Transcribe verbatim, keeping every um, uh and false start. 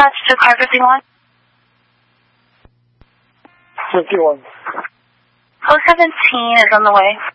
dispatch to car fifty-one? fifty-one. oh seventeen is on the way.